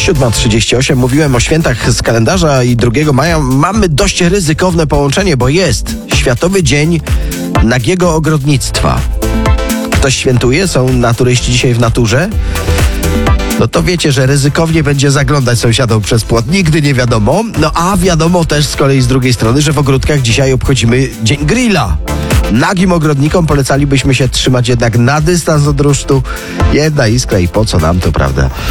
7:38. Mówiłem o świętach z kalendarza i 2 maja mamy dość ryzykowne połączenie, bo jest Światowy Dzień Nagiego Ogrodnictwa. Ktoś świętuje? Są naturyści dzisiaj w naturze? No to wiecie, że ryzykownie będzie zaglądać sąsiadom przez płot. Nigdy nie wiadomo. No a wiadomo też z kolei z drugiej strony, że w ogródkach dzisiaj obchodzimy Dzień Grilla. Nagim ogrodnikom polecalibyśmy się trzymać jednak na dystans od rusztu. Jedna iskra i po co nam to, prawda?